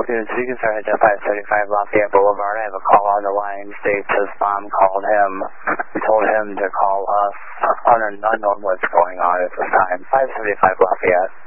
Units, if you can start at 535 Lafayette Boulevard. I have a call on the line. States his mom called him. We told him to call us. Unknown what's going on at this time. 575 Lafayette.